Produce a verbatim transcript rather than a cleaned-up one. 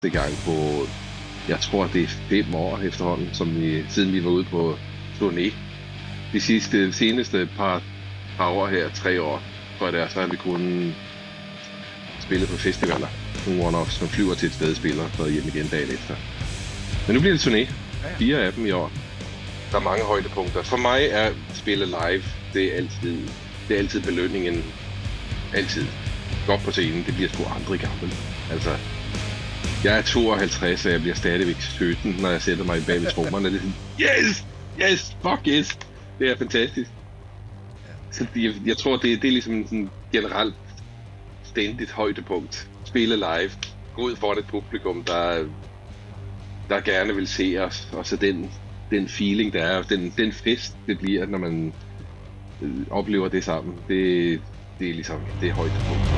gang på, jeg tror det er fem år efterhånden, som vi, siden vi var ude på turné. De sidste, seneste par, par år her, tre år, tror jeg det er, så har vi kun spillet på festivaler. Nogle one-offs, som flyver til et sted spiller, og hjem igen dagen efter. Men nu bliver det turné. Fire af dem i år. Der er mange højdepunkter. For mig er spille live, det er altid, det er altid belønningen. Altid. Godt på scenen, det bliver sgu aldrig gammel. Altså, jeg er tooghalvtreds, og jeg bliver stadigvæk sytten, når jeg sætter mig bag ved trommerne. Det er sådan, yes! Yes! Fuck yes! Det er fantastisk. Så jeg, jeg tror, det, det er ligesom sådan generelt stændigt højdepunkt. Spille live. Gå ud for et publikum, der, der gerne vil se os. Og så den, den feeling, der er. Den, den fest, det bliver, når man øh, oplever det sammen. Det, det er ligesom det er højdepunkt.